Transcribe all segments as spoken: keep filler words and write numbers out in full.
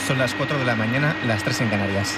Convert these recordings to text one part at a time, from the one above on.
Son las cuatro de la mañana, las tres en Canarias.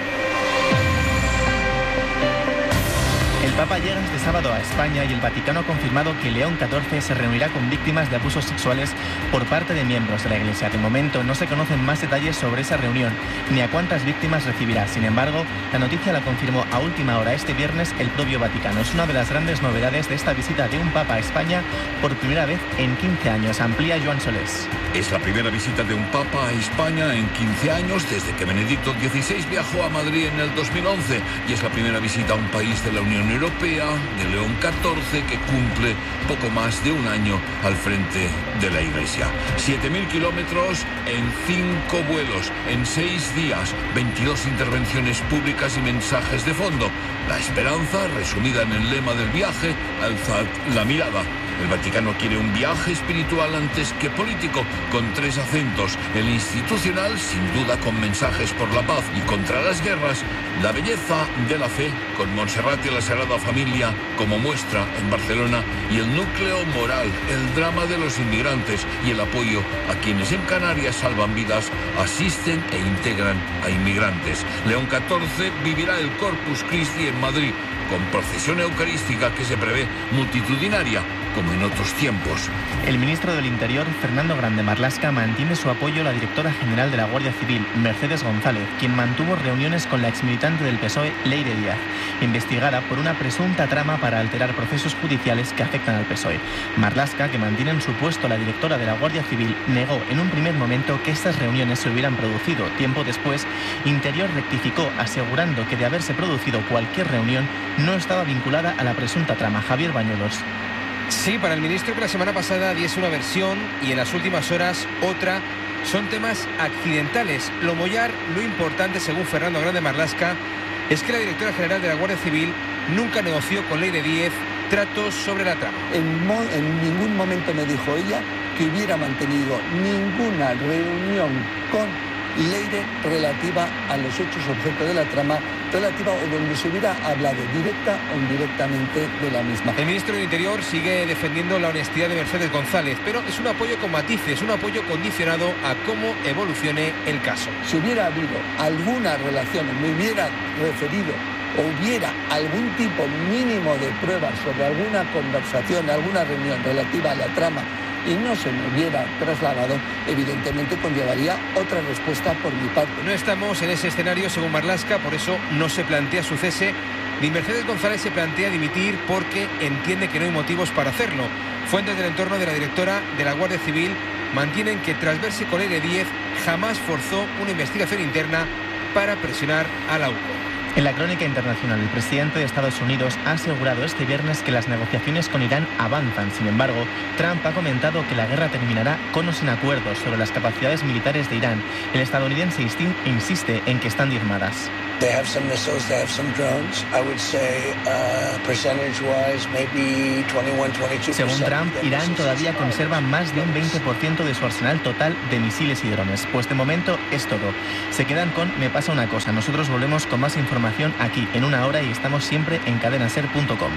El Papa llega este sábado a España y el Vaticano ha confirmado que León catorce se reunirá con víctimas de abusos sexuales por parte de miembros de la Iglesia. De momento no se conocen más detalles sobre esa reunión ni a cuántas víctimas recibirá. Sin embargo, la noticia la confirmó a última hora este viernes el propio Vaticano. Es una de las grandes novedades de esta visita de un Papa a España por primera vez en quince años. Amplía Joan Solés. Es la primera visita de un Papa a España en quince años desde que Benedicto dieciséis viajó a Madrid en el dos mil once y es la primera visita a un país de la Unión Europea de León catorce, que cumple poco más de un año al frente de la Iglesia. siete mil kilómetros en cinco vuelos, en seis días, veintidós intervenciones públicas y mensajes de fondo. La esperanza, resumida en el lema del viaje, alzad la mirada. El Vaticano quiere un viaje espiritual antes que político, con tres acentos: el institucional, sin duda con mensajes por la paz y contra las guerras; la belleza de la fe, con Montserrat y la Sagrada Familia como muestra en Barcelona; y el núcleo moral, el drama de los inmigrantes y el apoyo a quienes en Canarias salvan vidas, asisten e integran a inmigrantes. León catorce vivirá el Corpus Christi en Madrid, con procesión eucarística que se prevé multitudinaria, como en otros tiempos. El ministro del Interior, Fernando Grande Marlaska, mantiene su apoyo a la directora general de la Guardia Civil, Mercedes González, quien mantuvo reuniones con la exmilitante del P S O E, Leire Díaz, investigada por una presunta trama para alterar procesos judiciales que afectan al P S O E. Marlaska, que mantiene en su puesto a la directora de la Guardia Civil, negó en un primer momento que estas reuniones se hubieran producido. Tiempo después, Interior rectificó, asegurando que de haberse producido cualquier reunión no estaba vinculada a la presunta trama. Javier Bañuelos. Sí, para el ministro, que la semana pasada diese una versión y en las últimas horas otra, son temas accidentales. Lo mollar, lo importante, según Fernando Grande Marlaska, es que la directora general de la Guardia Civil nunca negoció con Leire Díaz tratos sobre la trama. En, mo- en ningún momento me dijo ella que hubiera mantenido ninguna reunión con Leire relativa a los hechos objeto de la trama, relativa o donde se hubiera hablado directa o indirectamente de la misma. El ministro del Interior sigue defendiendo la honestidad de Mercedes González, pero es un apoyo con matices, un apoyo condicionado a cómo evolucione el caso. Si hubiera habido alguna relación, me hubiera referido o hubiera algún tipo mínimo de pruebas sobre alguna conversación, alguna reunión relativa a la trama, y no se me hubiera trasladado, evidentemente conllevaría otra respuesta por mi parte. No estamos en ese escenario, según Marlaska, por eso no se plantea su cese, ni Mercedes González se plantea dimitir porque entiende que no hay motivos para hacerlo. Fuentes del entorno de la directora de la Guardia Civil mantienen que, tras verse con Leire Díaz, jamás forzó una investigación interna para presionar a la U C O. En la crónica internacional, el presidente de Estados Unidos ha asegurado este viernes que las negociaciones con Irán avanzan. Sin embargo, Trump ha comentado que la guerra terminará con o sin acuerdos sobre las capacidades militares de Irán. El estadounidense insiste en que están diezmadas. They have some missiles, they have some drones. I would say, uh, percentage-wise, maybe twenty-one, twenty-two percent. Según Trump, Irán todavía conserva más de un veinte por ciento de su arsenal total de misiles y drones. Pues de momento es todo. Se quedan con Me pasa una cosa. Nosotros volvemos con más información aquí en una hora y estamos siempre en cadena ser punto com.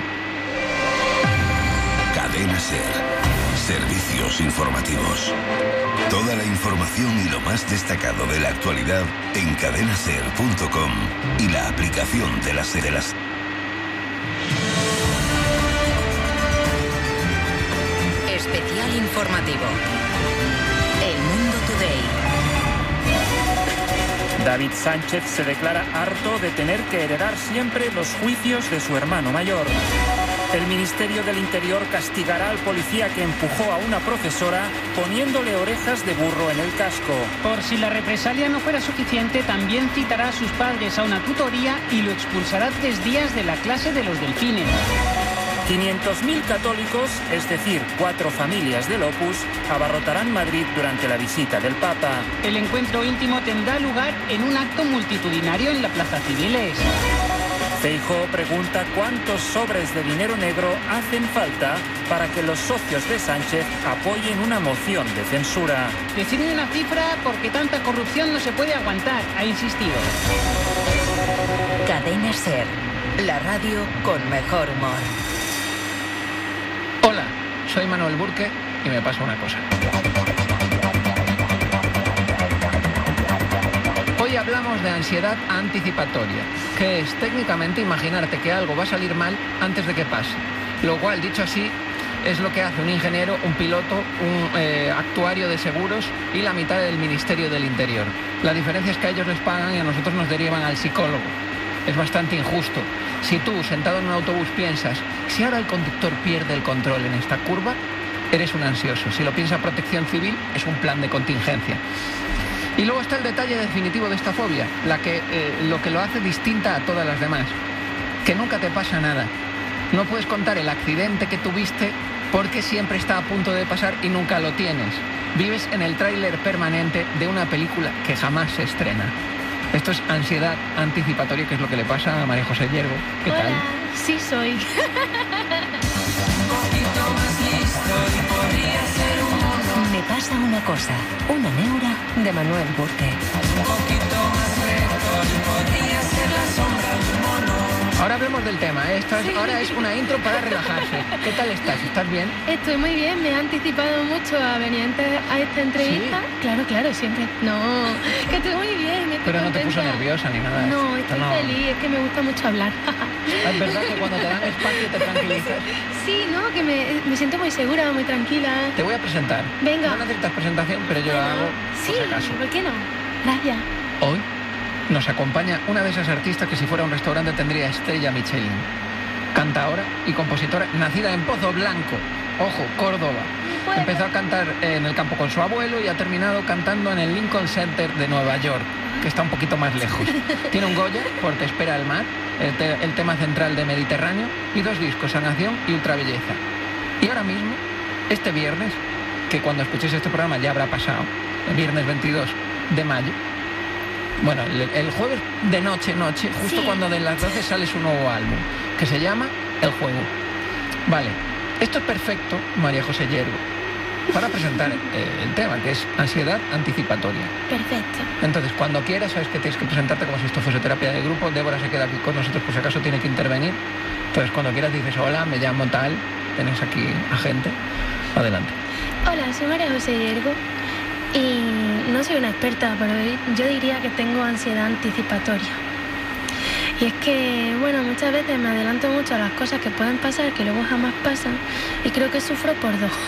Cadena Ser. Servicios informativos. Toda la información y lo más destacado de la actualidad en cadena ser punto com y la aplicación de las de las. Especial informativo. El Mundo Today. David Sánchez se declara harto de tener que heredar siempre los juicios de su hermano mayor. El Ministerio del Interior castigará al policía que empujó a una profesora poniéndole orejas de burro en el casco. Por si la represalia no fuera suficiente, también citará a sus padres a una tutoría y lo expulsará tres días de la clase de los delfines. quinientos mil católicos, es decir, cuatro familias del Opus, abarrotarán Madrid durante la visita del Papa. El encuentro íntimo tendrá lugar en un acto multitudinario en la Plaza Cibeles. Feijóo pregunta cuántos sobres de dinero negro hacen falta para que los socios de Sánchez apoyen una moción de censura. Decirme una cifra porque tanta corrupción no se puede aguantar, ha insistido. Cadena Ser, la radio con mejor humor. Hola, soy Manuel Burke y me pasa una cosa. hablamos de ansiedad anticipatoria, que es técnicamente imaginarte que algo va a salir mal antes de que pase. Lo cual, dicho así, es lo que hace un ingeniero, un piloto, un eh, actuario de seguros y la mitad del Ministerio del Interior. La diferencia es que a ellos les pagan y a nosotros nos derivan al psicólogo. Es bastante injusto. Si tú, sentado en un autobús, piensas, si ahora el conductor pierde el control en esta curva, eres un ansioso. Si lo piensa Protección Civil, es un plan de contingencia. Y luego está el detalle definitivo de esta fobia, la que, eh, lo que lo hace distinta a todas las demás, que nunca te pasa nada. No puedes contar el accidente que tuviste porque siempre está a punto de pasar y nunca lo tienes. Vives en el tráiler permanente de una película que jamás se estrena. Esto es ansiedad anticipatoria, que es lo que le pasa a María José Hiergo. ¿Qué Hola, tal? Sí soy. Me pasa una cosa, una neura de Manuel Burke. Ahora hablemos del tema, ¿eh? Esto es, Sí. ahora es una intro para relajarse. ¿Qué tal estás? ¿Estás bien? Estoy muy bien, me he anticipado mucho a venir antes a esta entrevista. ¿Sí? Claro, claro, siempre. No, que estoy muy bien. Estoy Pero no te puso contenta. nerviosa ni nada. No, Esto estoy no. feliz, es que me gusta mucho hablar. Es verdad que cuando te dan espacio te tranquilizas. Sí, ¿no? Que me, me siento muy segura, muy tranquila. Te voy a presentar. Venga. No necesitas presentación, pero yo la hago Sí, por si acaso. ¿por qué no? Gracias. Hoy nos acompaña una de esas artistas que si fuera un restaurante tendría estrella Michelin. Cantaora y compositora, nacida en Pozo Blanco, ojo, Córdoba. Bueno. Empezó a cantar en el campo con su abuelo y ha terminado cantando en el Lincoln Center de Nueva York, que está un poquito más lejos. Tiene un Goya por Te espera el mar, el, te- el tema central de Mediterráneo, y dos discos, Sanación y Ultrabelleza. Y ahora mismo, este viernes, que cuando escuchéis este programa ya habrá pasado, el viernes veintidós de mayo, bueno, el, el jueves de noche, noche, justo Sí. cuando de las doce sale su nuevo álbum, que se llama El Juego. Vale, esto es perfecto, María José Hiergo, para presentar eh, el tema, que es ansiedad anticipatoria. Perfecto. Entonces, cuando quieras, sabes que tienes que presentarte como si esto fuese terapia de grupo. Débora se queda aquí con nosotros por si acaso tiene que intervenir. Entonces, cuando quieras dices, hola, me llamo tal, tenés aquí a gente. Adelante. Hola, soy María José Hiergo y no soy una experta, pero yo diría que tengo ansiedad anticipatoria. Y es que, bueno, muchas veces me adelanto mucho a las cosas que pueden pasar, que luego jamás pasan, y creo que sufro por dos.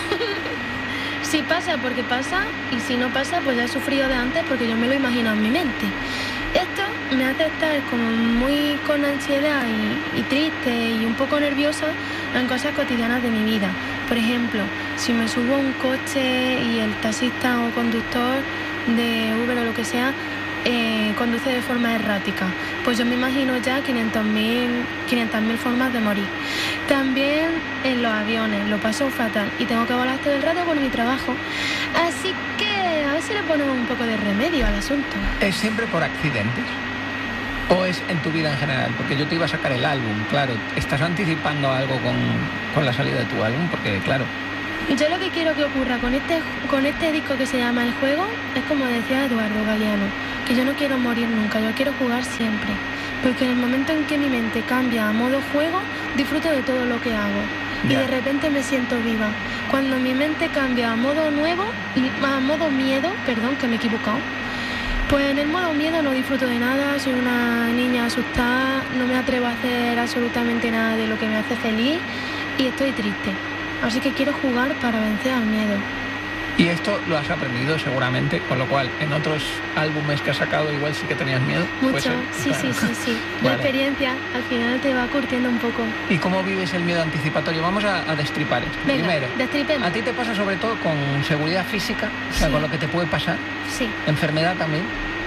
Si pasa, porque pasa, y si no pasa, pues ya he sufrido de antes porque yo me lo imagino en mi mente. Esto me hace estar como muy con ansiedad y, y triste y un poco nerviosa en cosas cotidianas de mi vida. Por ejemplo, si me subo a un coche y el taxista o conductor de Uber o lo que sea eh, conduce de forma errática, pues yo me imagino ya quinientas mil formas de morir. También en los aviones lo paso fatal y tengo que volar todo el rato por mi trabajo. Así que a ver si le ponemos un poco de remedio al asunto. ¿Es siempre por accidentes? ¿O es en tu vida en general? Porque yo te iba a sacar el álbum, claro. ¿Estás anticipando algo con, con la salida de tu álbum? Porque, claro... Yo lo que quiero que ocurra con este, con este disco que se llama El Juego es como decía Eduardo Galeano, que yo no quiero morir nunca, yo quiero jugar siempre. Porque en el momento en que mi mente cambia a modo juego, disfruto de todo lo que hago. Y Ya. de repente me siento viva. Cuando mi mente cambia a modo nuevo, a modo miedo, perdón, que me he equivocado, pues en el modo miedo no disfruto de nada, soy una niña asustada, no me atrevo a hacer absolutamente nada de lo que me hace feliz y estoy triste. Así que quiero jugar para vencer al miedo. Y esto lo has aprendido seguramente, con lo cual en otros álbumes que has sacado igual sí que tenías miedo. Mucho, ¿Puede ser? sí, Claro. sí, sí, sí. La Vale. experiencia al final te va curtiendo un poco. ¿Y cómo vives el miedo anticipatorio? Vamos a, a destripar esto. Venga, Primero, destripemos. ¿a ti te pasa sobre todo con seguridad física? O sea, Sí. con lo que te puede pasar. Sí. ¿Enfermedad también?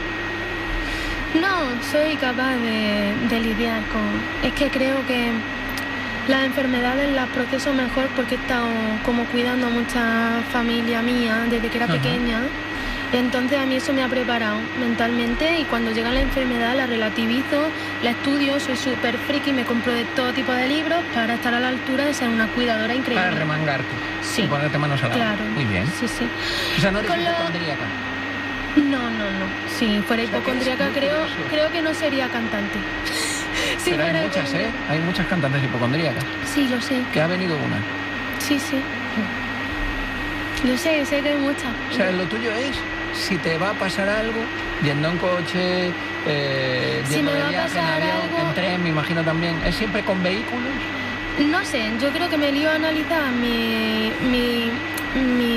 No, soy capaz de, de lidiar con... Es que creo que las enfermedades las proceso mejor porque he estado como cuidando a mucha familia mía desde que era Ajá. pequeña. Entonces a mí eso me ha preparado mentalmente y cuando llega la enfermedad la relativizo, la estudio, soy súper friki, me compro de todo tipo de libros para estar a la altura de ser una cuidadora increíble. Para remangarte. Sí. Y ponerte manos a la obra. Claro. Muy bien. Sí, sí. O sea, no eres Con lo- hipocondríaca. No, no, no. Si fuera O sea, que hipocondríaca es muy creo, curioso. creo que no sería cantante. Si Pero hay fuera muchas, ¿eh? hipocondríaca. Hay muchas cantantes hipocondríacas. Sí, lo sé. Que ha venido una. Sí, sí. Lo sé, sé que hay muchas. O sea, lo tuyo es si te va a pasar algo, yendo en coche, eh, Si yendo me de va a viaje en pasar avión, algo- en tren, me imagino también. ¿Es siempre con vehículos? No sé, yo creo que me lío a analizar mi, mi, mi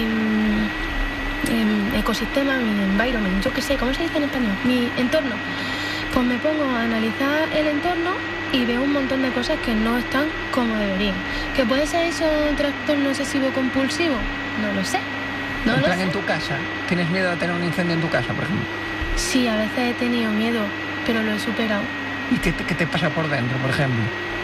em, ecosistema, mi environment, yo qué sé, ¿cómo se dice en español? Mi entorno. Pues me pongo a analizar el entorno y veo un montón de cosas que no están como deberían. ¿Que puede ser eso un trastorno obsesivo compulsivo? No lo sé. No en lo plan, sé. en tu casa. ¿Tienes miedo a tener un incendio en tu casa, por ejemplo? Sí, a veces he tenido miedo, pero lo he superado. ¿Y qué te, qué te pasa por dentro, por ejemplo?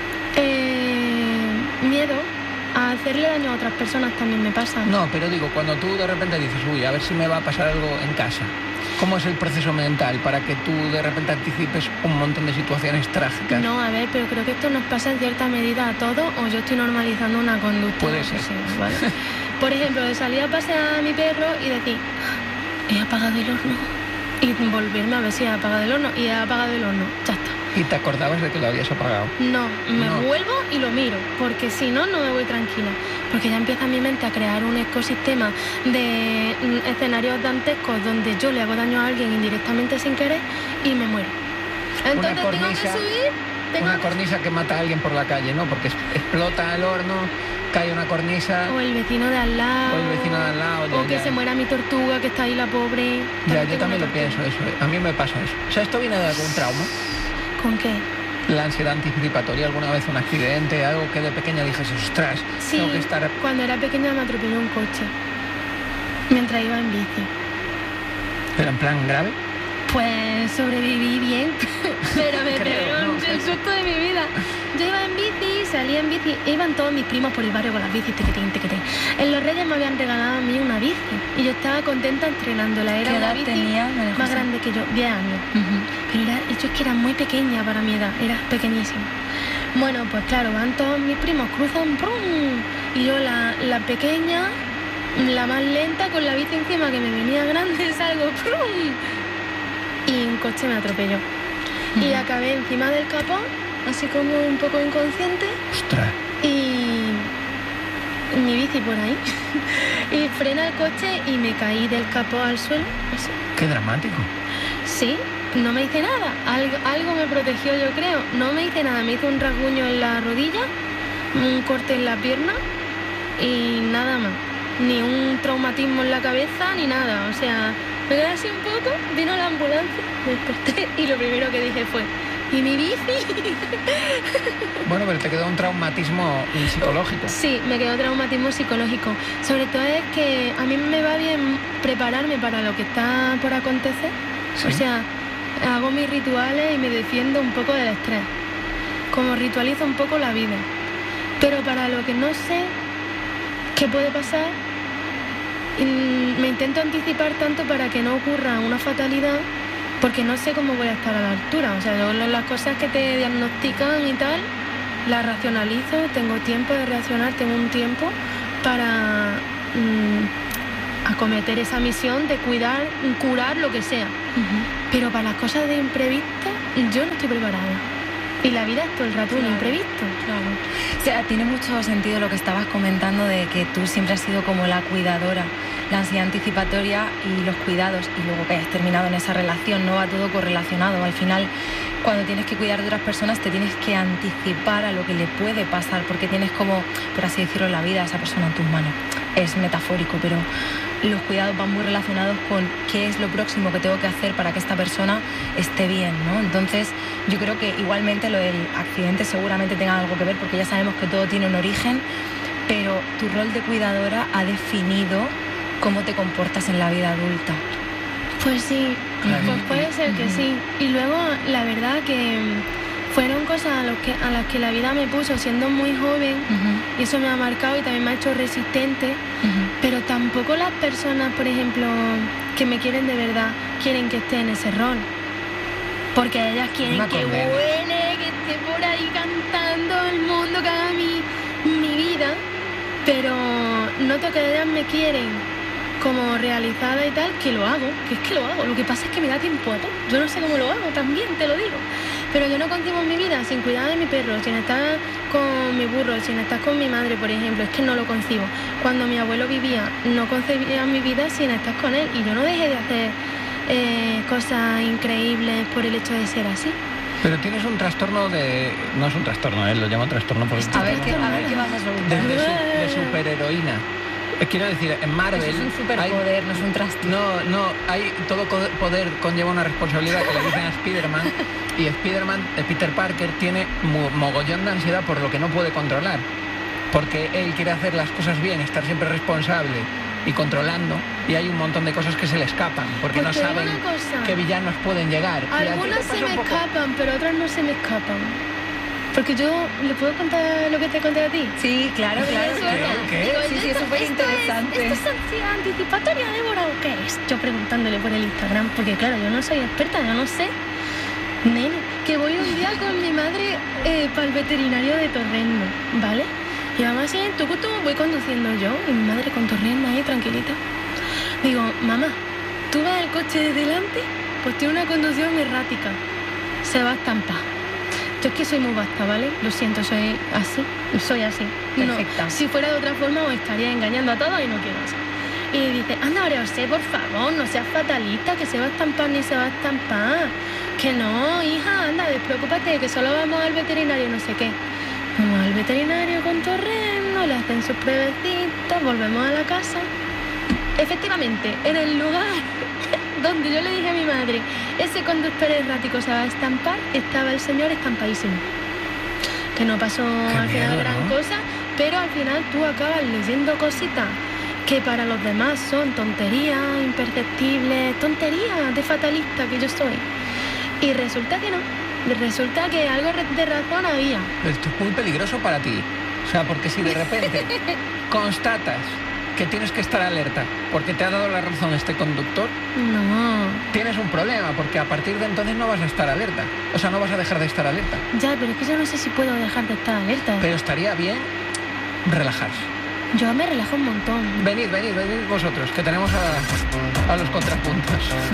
Eh, miedo a hacerle daño a otras personas también me pasa. No, pero digo, cuando tú de repente dices, uy, a ver si me va a pasar algo en casa, ¿cómo es el proceso mental para que tú de repente anticipes un montón de situaciones trágicas? No, a ver, pero creo que esto nos pasa en cierta medida a todos, o yo estoy normalizando una conducta. Puede ser. obsesiva, ¿vale? Por ejemplo, de salir a pasear a mi perro y decir, he apagado el horno. Y volverme a ver si he apagado el horno. Y he apagado el horno. Ya está. ¿Y te acordabas de que lo habías apagado? No, me No. vuelvo y lo miro, porque si no, no me voy tranquila. Porque ya empieza mi mente a crear un ecosistema de mm, escenarios dantescos donde yo le hago daño a alguien indirectamente sin querer y me muero. Entonces tengo que cornisa- subir, tengo Una que- cornisa que mata a alguien por la calle, ¿no? Porque es- explota el horno, cae una cornisa, O el vecino de al lado. o el vecino de al lado. ya, O que ya. se muera mi tortuga, que está ahí la pobre. Ya, yo tengo también una lo pienso eso. eh. A mí me pasa eso. O sea, ¿esto viene de algún trauma? ¿Con qué? La ansiedad anticipatoria, alguna vez un accidente, algo que de pequeña dijese, ostras, Sí, tengo que estar... cuando era pequeña me atropelló un coche. Mientras iba en bici. Pero en plan grave. Pues sobreviví bien, pero me Creo, pegó ¿no? el susto de mi vida. Yo iba en bici, salía en bici, iban todos mis primos por el barrio con las bicis, tiquitín, tiquitín. En los Reyes me habían regalado a mí una bici y yo estaba contenta entrenándola. Era ¿Qué una edad bici tenía, María más José? grande que yo, diez años. Pero era, yo es que era muy pequeña para mi edad, era pequeñísima. Bueno, pues claro, van todos mis primos, cruzan, ¡prum! Y yo la, la pequeña, la más lenta, con la bici encima que me venía grande, salgo, ¡prum! Y un coche me atropelló. Y acabé encima del capó, así como un poco inconsciente, Ostras. y mi bici por ahí. Y frena el coche y me caí del capó al suelo, así. Qué dramático. Sí, no me hice nada. Algo, algo me protegió, yo creo. No me hice nada. Me hice un rasguño en la rodilla, un corte en la pierna y nada más. Ni un traumatismo en la cabeza, ni nada. O sea, me quedé así un poco, vino la ambulancia, me desperté y lo primero que dije fue, ¿y mi bici? Bueno, pero te quedó un traumatismo psicológico. Sí, me quedó traumatismo psicológico. Sobre todo es que a mí me va bien prepararme para lo que está por acontecer. ¿Sí? O sea, hago mis rituales y me defiendo un poco del estrés. Como ritualizo un poco la vida. Pero para lo que no sé qué puede pasar, mm, me intento anticipar tanto para que no ocurra una fatalidad, porque no sé cómo voy a estar a la altura. O sea, yo las cosas que te diagnostican y tal, las racionalizo, tengo tiempo de reaccionar, tengo un tiempo para mm, acometer esa misión de cuidar, curar lo que sea. Pero para las cosas de imprevisto, yo no estoy preparada. Y la vida es todo el rato un Claro. imprevisto. Claro. O sea, tiene mucho sentido lo que estabas comentando de que tú siempre has sido como la cuidadora, la ansiedad anticipatoria y los cuidados, y luego que hayas terminado en esa relación, no va todo correlacionado. Al final, cuando tienes que cuidar de otras personas, te tienes que anticipar a lo que le puede pasar, porque tienes como, por así decirlo, la vida de esa persona en tus manos. Es metafórico, pero los cuidados van muy relacionados con qué es lo próximo que tengo que hacer para que esta persona esté bien, ¿no? Entonces, yo creo que igualmente lo del accidente seguramente tenga algo que ver, porque ya sabemos que todo tiene un origen, pero tu rol de cuidadora ha definido cómo te comportas en la vida adulta. Pues sí, Claro. pues puede ser que sí. Y luego, la verdad que fueron cosas a, los que, a las que la vida me puso siendo muy joven, y eso me ha marcado y también me ha hecho resistente, pero tampoco las personas, por ejemplo, que me quieren de verdad, quieren que esté en ese rol. Porque ellas quieren Una que condena. huele, que esté por ahí cantando el mundo, que haga mi, mi vida, pero noto que ellas me quieren como realizada y tal, que lo hago, que es que lo hago. Lo que pasa es que me da tiempo a todo. Yo no sé cómo lo hago, también te lo digo. Pero yo no concibo mi vida sin cuidar de mi perro, sin estar con mi burro, sin estar con mi madre, por ejemplo. Es que no lo concibo. Cuando mi abuelo vivía, no concebía mi vida sin estar con él. Y yo no dejé de hacer eh, cosas increíbles por el hecho de ser así. Pero tienes un trastorno de... No es un trastorno, él lo llama trastorno por... A ver, qué, a ver qué vas a preguntar. De, de, su- de superheroína. Eh, Quiero decir, en Marvel... Eso es un superpoder, hay- no es un trastorno. No, no, hay todo co- poder conlleva una responsabilidad que le dicen a Spider-Man, y Spider-Man, eh, Peter Parker, tiene mo- mogollón de ansiedad por lo que no puede controlar, porque él quiere hacer las cosas bien, estar siempre responsable y controlando, y hay un montón de cosas que se le escapan, porque Pues no te digo saben una cosa. qué villanos pueden llegar. Y a ti Algunas te pasa se un me poco- escapan, pero otras no se me escapan. Porque yo, ¿le puedo contar lo que te conté a ti? Sí, claro, claro. Eso, claro. ¿Qué? Digo, Sí, sí, es esto- súper interesante. ¿Esto es ansiedad anticipatoria, Débora, o qué es? Yo preguntándole por el Instagram, porque claro, yo no soy experta, yo no sé. Nene, que voy un día con mi madre eh, para el veterinario de Torrendo, ¿vale? Y vamos así, en tucutu, voy conduciendo yo, y mi madre con Torrendo ahí, tranquilita. Digo, mamá, ¿tú ves el coche de delante? Pues tiene una conducción errática. Se va a estampar. Yo es que soy muy vasta, ¿vale? Lo siento, soy así. Soy así. Perfecta. No, si fuera de otra forma os estaría engañando a todos y no quiero eso. Y dice, anda, María José, por favor, no seas fatalista, que se va a estampar ni se va a estampar. Que no, hija, anda, despreocúpate, que solo vamos al veterinario, no sé qué. Vamos al veterinario con Torrendo, le hacen sus pruebecitas, volvemos a la casa. Efectivamente, en el lugar donde yo le dije a mi madre, ese conductor errático se va a estampar, estaba el señor estampadísimo. Que no pasó Qué al final miedo, gran ¿no? cosa, pero al final tú acabas leyendo cositas que para los demás son tonterías, imperceptibles, tonterías de fatalista que yo soy. Y resulta que no, resulta que algo de razón había. Esto es muy peligroso para ti. O sea, porque si de repente constatas que tienes que estar alerta porque te ha dado la razón este conductor, No, tienes un problema, porque a partir de entonces no vas a estar alerta. O sea, no vas a dejar de estar alerta. ya, pero es que yo no sé si puedo dejar de estar alerta. Pero estaría bien relajarse. Yo me relajo un montón. Venid, venid, venid vosotros, que tenemos a, a los contrapuntos.